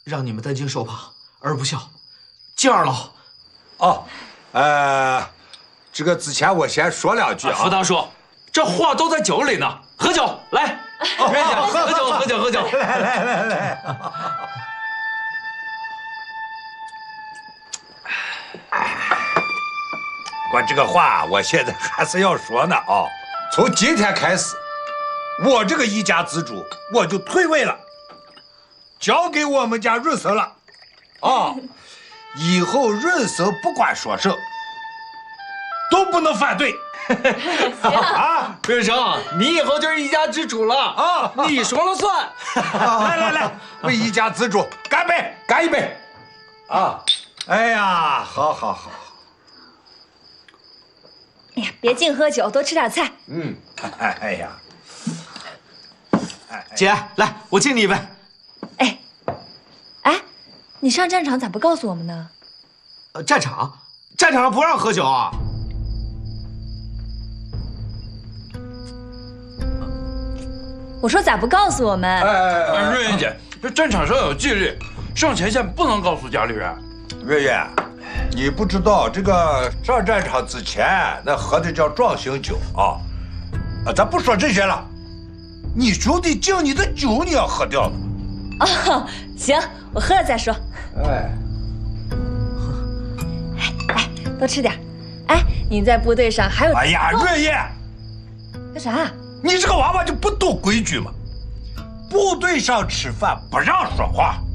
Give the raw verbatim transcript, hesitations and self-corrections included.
让你们担惊受怕而不孝，敬二老。 哦，呃，这个之前我先说两句啊。 福大叔，这话都在酒里呢，喝酒来，瑞姐，喝酒喝酒喝酒， 来来来来。我这个话，我现在还是要说呢啊！从今天开始，我这个一家之主我就退位了，交给我们家润生了，啊！以后润生不管说什么，都不能反对。 啊，润生，你以后就是一家之主了啊！你说了算。 来来来，为一家之主干杯，干一杯！啊！哎呀，好好好。 哎呀，别净喝酒，多吃点菜。 嗯，哎哎呀， 姐，来，我敬你一杯。 哎，哎，你上战场咋不告诉我们呢？ 呃，战场，战场上不让喝酒啊。 我说咋不告诉我们？ 哎哎， 瑞妍姐，这战场上有纪律，上前线不能告诉家里人。 瑞妍。你不知道这个上战场之前那喝的叫壮行酒啊，啊，咱不说这些了。你兄弟敬你的酒你要喝掉的。 哦，行，我喝了再说。 哎， 哎哎，多吃点。哎，你在部队上还有…… 哎呀，瑞叶， 干啥？ 你这个娃娃就不懂规矩吗？部队上吃饭不让说话。